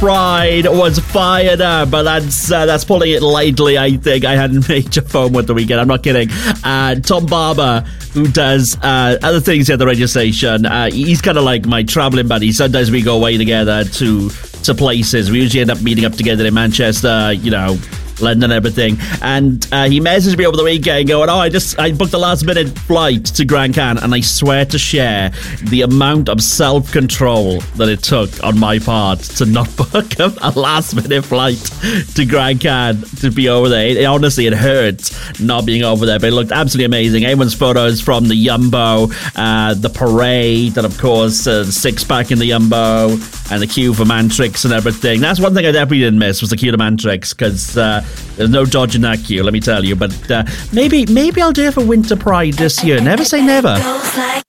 Pride was fired up, but that's pulling it lightly, I think. I had major FOMO at the weekend. I'm not kidding. Tom Barber, who does other things at the radio station, he's kind of like my traveling buddy. Sometimes we go away together to places. We usually end up meeting up together in Manchester, London and everything, and he messaged me over the weekend going, I booked a last minute flight to Grand Cannes, and I swear to share the amount of self-control that it took on my part to not book a last minute flight to Grand Cannes to be over there. Honestly, it hurt not being over there, but it looked absolutely amazing. Everyone's photos from the Yumbo, the parade, and of course the six-pack in the Yumbo, and the queue for Mantrix and everything. That's one thing I definitely didn't miss, was the queue to Mantrix, because there's no dodging that queue, let me tell you. But maybe I'll do it for Winter Pride this year. Never say never.